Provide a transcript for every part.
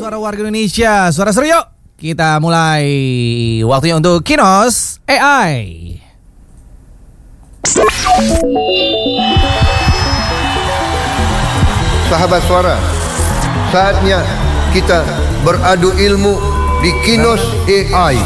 Suara warga Indonesia, suara seru yuk. Kita mulai. Waktunya untuk Kinos AI. Sahabat suara, saatnya kita beradu ilmu di Kinos AI.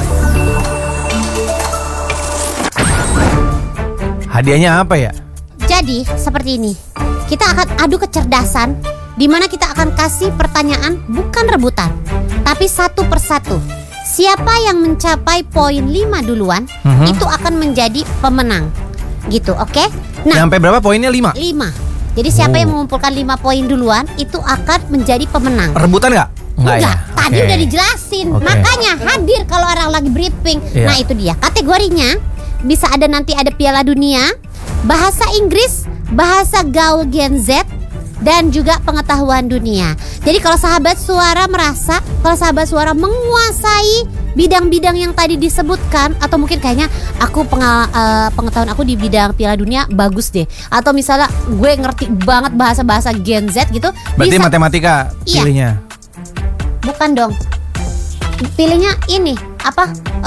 Hadiahnya apa ya? Jadi seperti ini, kita akan adu kecerdasan, di mana kita akan kasih pertanyaan bukan rebutan, tapi satu persatu. Siapa yang mencapai poin 5 duluan, itu akan menjadi pemenang. Gitu, oke? Nah, Sampai berapa poinnya? 5? 5. Jadi siapa yang mengumpulkan 5 poin duluan, itu akan menjadi pemenang. Rebutan nggak? Enggak, ya? tadi Oke. udah dijelasin. Oke. Makanya hadir kalau orang lagi briefing. Iya. Nah, itu dia. Kategorinya bisa ada nanti ada Piala Dunia, bahasa Inggris, bahasa gaul Gen Z, dan juga pengetahuan dunia. Jadi kalau sahabat suara merasa, kalau sahabat suara menguasai bidang-bidang yang tadi disebutkan, atau mungkin kayaknya aku pengetahuan aku di bidang Piala Dunia bagus deh, atau misalnya gue ngerti banget bahasa-bahasa Gen Z gitu, Berarti bisa. matematika Iya. pilihnya. Bukan dong. Pilihnya ini apa?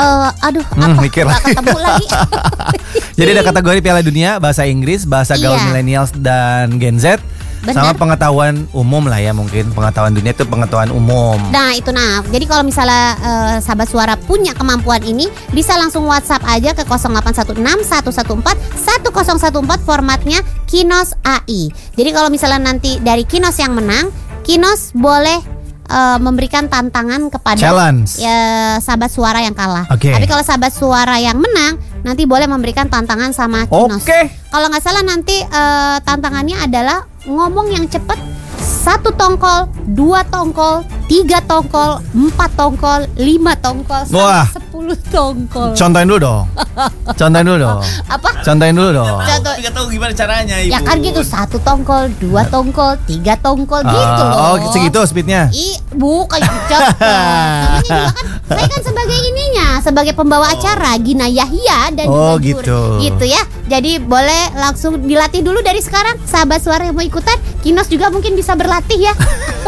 Mikir Nggak ketemu lagi. Jadi ada kategori Piala Dunia, bahasa Inggris, bahasa gaul Iya. millennials dan Gen Z. Sama Benar. pengetahuan umum lah ya, mungkin pengetahuan dunia itu pengetahuan umum. Nah itu jadi kalau misalnya sahabat suara punya kemampuan ini, bisa langsung WhatsApp aja ke 0816 114 1014, formatnya Kinos AI. Jadi kalau misalnya nanti dari Kinos yang menang, Kinos boleh memberikan tantangan kepada Challenge. sahabat suara yang kalah. Oke. Tapi kalau sahabat suara yang menang, nanti boleh memberikan tantangan sama Kinos. Oke. Kalau nggak salah nanti tantangannya adalah ngomong yang cepet, 1 tongkol, 2 tongkol, 3 tongkol, 4 tongkol, 5 tongkol, Wah. sampai 10 tongkol. Contohin dulu dong. Contohin dulu dong. Apa? Contohin dulu dong. Contoh. Nggak tahu gimana caranya, Ibu. Ya kan gitu, 1 tongkol, 2 tongkol, 3 tongkol gitu loh. Oh, segitu speednya. Bukan cepet. Namanya juga kan, saya kan sebagai sebagai pembawa acara Gina Yahya dan Oh, juga gitu. Gitu ya. Jadi boleh langsung dilatih dulu dari sekarang. Sahabat suara yang mau ikutan, Kinos juga mungkin bisa berlatih ya.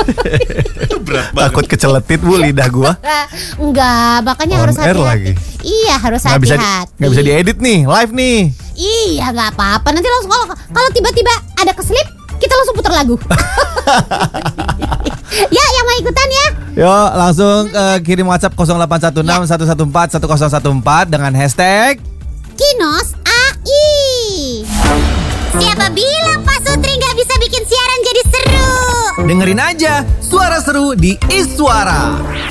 Berat banget. Takut keceletit bu lidah gua. Enggak, makanya On harus air hati-hati. lagi. Iya, harus Nggak bisa, hati-hati. nggak bisa diedit nih, live nih. Iya, nggak apa-apa. Nanti langsung kalau tiba-tiba ada keslip, kita langsung putar lagu. Ya, yang mau ikutan ya. Yo, langsung kirim WhatsApp 0816 114 1014 dengan hashtag Kinos AI. Siapa bilang Pak Sutri nggak bisa bikin siaran jadi seru? dengerin aja suara seru di Iswara.